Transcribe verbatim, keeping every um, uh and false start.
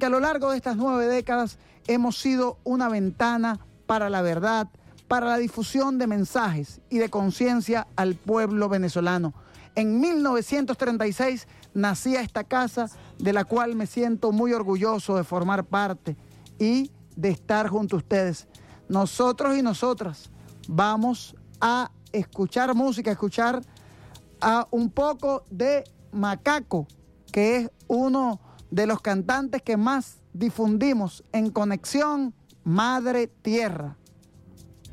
porque a lo largo de estas nueve décadas hemos sido una ventana para la verdad, para la difusión de mensajes y de conciencia al pueblo venezolano. En mil novecientos treinta y seis nacía esta casa, de la cual me siento muy orgulloso de formar parte y de estar junto a ustedes. Nosotros y nosotras vamos a escuchar música, a escuchar a un poco de Macaco, que es uno de los cantantes que más difundimos en Conexión Madre Tierra.